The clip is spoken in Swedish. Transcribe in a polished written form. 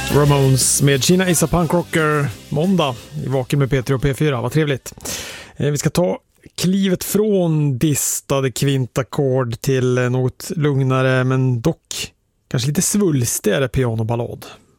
Ramones med Kina Is a Punk Rocker måndag i Vaken med P3 och P4. Vad trevligt. Vi ska ta klivet från distade kvintackord till något lugnare men dock kanske lite svulstigare pianoballad.